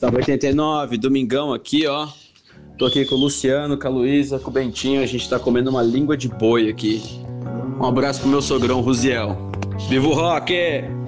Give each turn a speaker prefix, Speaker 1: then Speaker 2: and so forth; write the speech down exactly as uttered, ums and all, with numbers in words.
Speaker 1: Tava oitenta e nove, domingão aqui, ó. Tô aqui com o Luciano, com a Luísa, com o Bentinho. A gente tá comendo uma língua de boi aqui. Um abraço pro meu sogrão, Ruziel. Viva o rock!